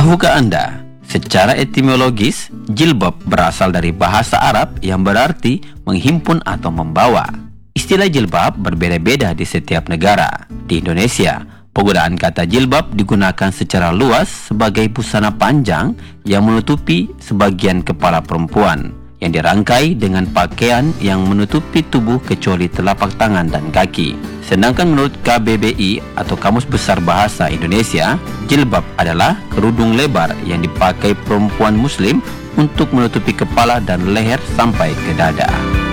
Tahukah Anda, secara etimologis, jilbab berasal dari bahasa Arab yang berarti menghimpun atau membawa. Istilah jilbab berbeda-beda di setiap negara. Di Indonesia, penggunaan kata jilbab digunakan secara luas sebagai busana panjang yang menutupi sebagian kepala perempuan, yang dirangkai dengan pakaian yang menutupi tubuh kecuali telapak tangan dan kaki. Sedangkan menurut KBBI atau Kamus Besar Bahasa Indonesia, jilbab adalah kerudung lebar yang dipakai perempuan muslim untuk menutupi kepala dan leher sampai ke dada.